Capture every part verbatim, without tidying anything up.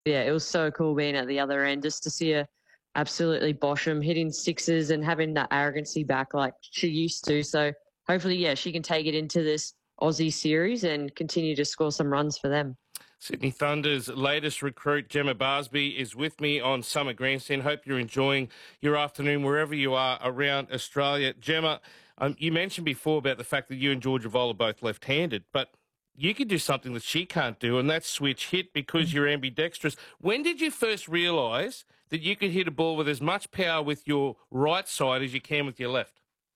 yeah, it was so cool being at the other end just to see her absolutely bosh 'em, hitting sixes and having that arrogancy back like she used to. So hopefully, yeah, she can take it into this Aussie series and continue to score some runs for them. Sydney Thunder's latest recruit, Gemma Barsby, is with me on Summer Grandstand. Hope you're enjoying your afternoon wherever you are around Australia. Gemma, um, you mentioned before about the fact that you and Georgia Voll are both left-handed, but you can do something that she can't do, and that's switch hit because you're ambidextrous. When did you first realise that you could hit a ball with as much power with your right side as you can with your left?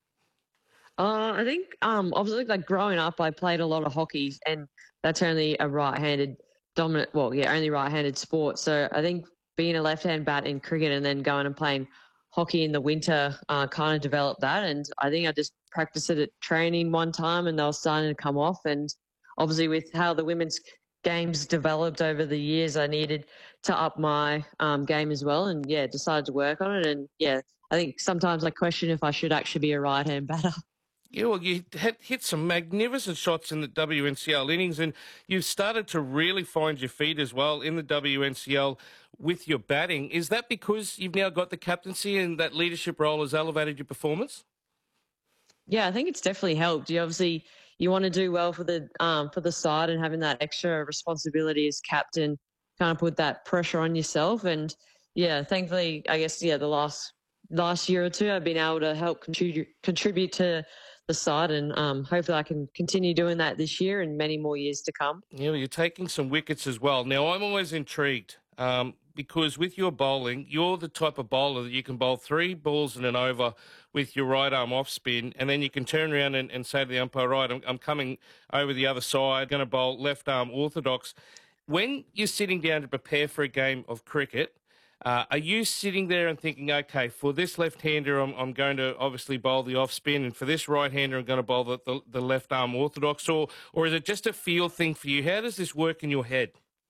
Uh, I think um, obviously, like growing up, I played a lot of hockey, and that's only a right-handed dominant. Well, yeah, only right-handed sport. So I think being a left-hand bat in cricket and then going and playing hockey in the winter uh, kind of developed that. And I think I just practiced it at training one time, and they were starting to come off. And obviously, with how the women's games developed over the years, I needed to up my um, game as well. And yeah, decided to work on it. And yeah, I think sometimes I question if I should actually be a right-hand batter. Yeah, well, you had hit some magnificent shots in the W N C L innings, and you've started to really find your feet as well in the W N C L with your batting. Is that because you've now got the captaincy and that leadership role has elevated your performance? Yeah, I think it's definitely helped. You obviously you want to do well for the um, for the side, and having that extra responsibility as captain kind of put that pressure on yourself. And yeah, thankfully, I guess yeah, the last last year or two, I've been able to help contribute contribute to the side, and um, hopefully, I can continue doing that this year and many more years to come. Yeah, well, you're taking some wickets as well. Now, I'm always intrigued um, because with your bowling, you're the type of bowler that you can bowl three balls in an over with your right arm off spin, and then you can turn around and, and say to the umpire, right, I'm, I'm coming over the other side, going to bowl left arm orthodox. When you're sitting down to prepare for a game of cricket, uh, are you sitting there and thinking, okay, for this left-hander, I'm, I'm going to obviously bowl the off-spin, and for this right-hander, I'm going to bowl the, the, the left-arm orthodox, or, or is it just a feel thing for you? How does this work in your head?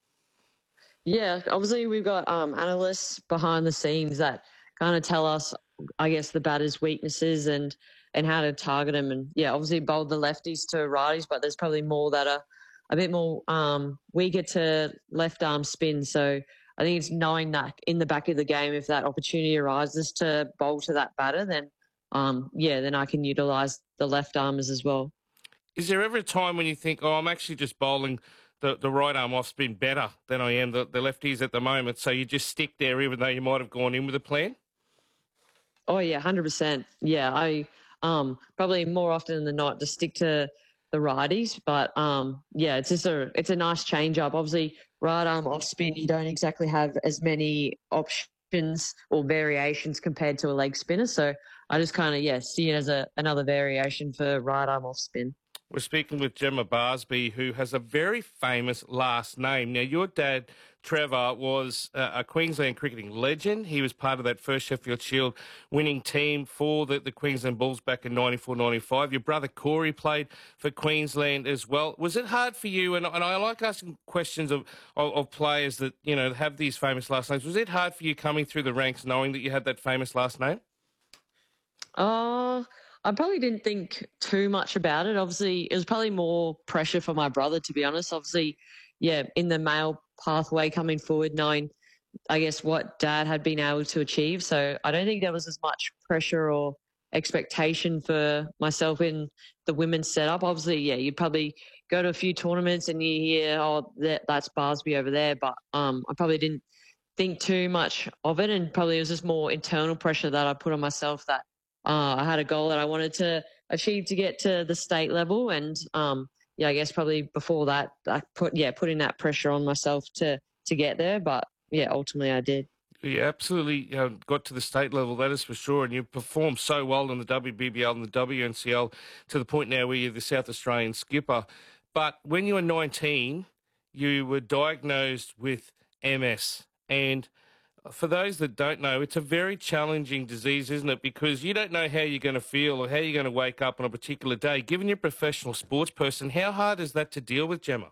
Yeah, obviously we've got um, analysts behind the scenes that kind of tell us, I guess, the batter's weaknesses and and how to target them. And yeah, obviously bowl the lefties to righties, but there's probably more that are a bit more um, weaker to left arm spin. So I think it's knowing that in the back of the game, if that opportunity arises to bowl to that batter, then um, yeah, then I can utilise the left armers as well. Is there ever a time when you think, oh, I'm actually just bowling the, the right arm off spin better than I am the, the lefties at the moment, so you just stick there even though you might have gone in with a plan? Oh yeah, hundred percent. Yeah, I um probably more often than not just stick to the righties, but um yeah, it's just a it's a nice change up. Obviously, right arm off spin, you don't exactly have as many options or variations compared to a leg spinner. So I just kind of yeah see it as a another variation for right arm off spin. We're speaking with Gemma Barsby, who has a very famous last name. Now, your dad, Trevor, was uh, a Queensland cricketing legend. He was part of that first Sheffield Shield winning team for the, the Queensland Bulls back in ninety-four ninety-five. Your brother, Corey, played for Queensland as well. Was it hard for you, and, and I like asking questions of, of, of players that, you know, have these famous last names. Was it hard for you coming through the ranks knowing that you had that famous last name? Uh, I probably didn't think too much about it. Obviously, it was probably more pressure for my brother, to be honest. Obviously, yeah, in the male pathway coming forward, knowing, I guess, what dad had been able to achieve. So I don't think there was as much pressure or expectation for myself in the women's setup. Obviously, yeah, you'd probably go to a few tournaments and you hear, oh, that, that's Barsby over there. But um, I probably didn't think too much of it. And probably it was just more internal pressure that I put on myself that uh, I had a goal that I wanted to achieve to get to the state level. And um, yeah, I guess probably before that, I put, yeah, putting that pressure on myself to, to get there. But yeah, ultimately I did. You absolutely uh, got to the state level, that is for sure, and you performed so well in the W B B L and the W N C L to the point now where you're the South Australian skipper. But when you were nineteen, you were diagnosed with M S. And for those that don't know, it's a very challenging disease, isn't it? Because you don't know how you're going to feel or how you're going to wake up on a particular day. Given you're a professional sports person, how hard is that to deal with, Gemma?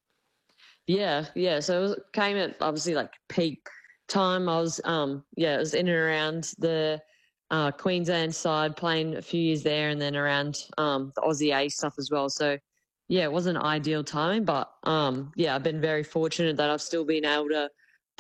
Yeah, yeah. So it was, came at obviously like peak time. I was, um, yeah, it was in and around the uh, Queensland side, playing a few years there, and then around um, the Aussie A stuff as well. So yeah, it wasn't ideal timing, but um, yeah, I've been very fortunate that I've still been able to